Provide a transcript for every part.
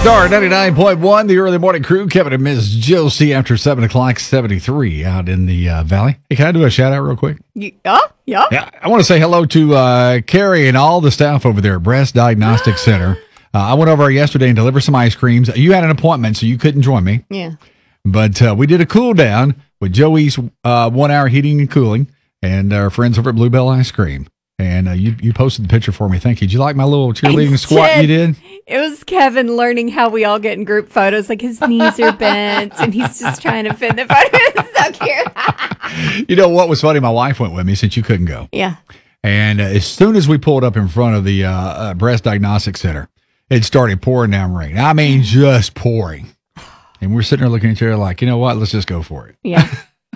Star 99.1, the early morning crew, Kevin and Ms. Josie after 7 o'clock, 73 out in the valley. Hey, can I do a shout out real quick? Yeah. Yeah, I want to say hello to Carrie and all the staff over there at Breast Diagnostic Center. I went over yesterday and delivered some ice creams. You had an appointment, so you couldn't join me. Yeah. But we did a cool down with Joey's 1 hour heating and cooling and our friends over at Bluebell Ice Cream. And you posted the picture for me. Thank you. Did you like my little cheerleading squat you did? It was Kevin learning how we all get in group photos. Like his knees are bent and he's just trying to fit in the photo. It's so cute. You know what was funny? My wife went with me since you couldn't go. Yeah. And as soon as we pulled up in front of the Breast Diagnostic Center, it started pouring down rain. I mean, just pouring. And we're sitting there looking at each other like, you know what? Let's just go for it. Yeah.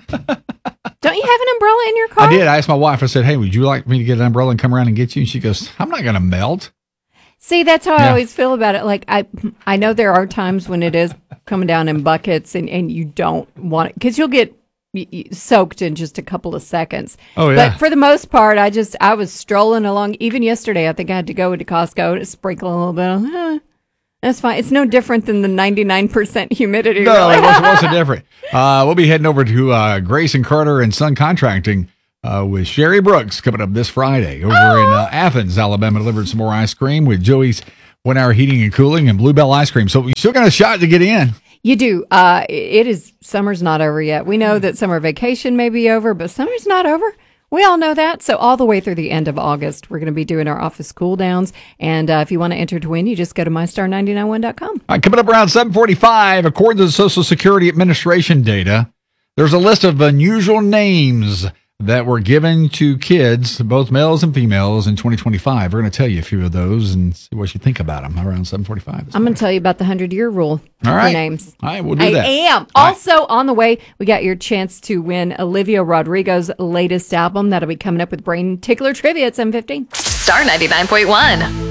Don't you have an umbrella in your car? I did. I asked my wife, I said, hey, would you like me to get an umbrella and come around and get you? And she goes, I'm not going to melt. See, that's how I always feel about it. Like, I know there are times when it is coming down in buckets and you don't want it because you'll get soaked in just a couple of seconds. Oh, yeah. But for the most part, I was strolling along. Even yesterday, I think I had to go into Costco to sprinkle a little bit. That's fine. It's no different than the 99% humidity. No, it wasn't different. We'll be heading over to Grayson Carter and Sun Contracting with Sherry Brooks coming up this Friday over in Athens, Alabama. Delivered some more ice cream with Joey's 1 hour heating and cooling and Bluebell Ice Cream. So we still got a shot to get in. You do. Summer's not over yet. We know that summer vacation may be over, but summer's not over. We all know that. So all the way through the end of August, we're going to be doing our office cool downs. And if you want to enter to win, you just go to mystar991.com. All right, coming up around 7:45, according to the Social Security Administration data, there's a list of unusual names that were given to kids, both males and females, in 2025. We're going to tell you a few of those and see what you think about them around 7:45. I'm going to tell you about the 100-year rule for names. All right, we'll do that. I am. Also, on the way, we got your chance to win Olivia Rodrigo's latest album. That'll be coming up with Brain Tickler Trivia at 7:15. Star 99.1.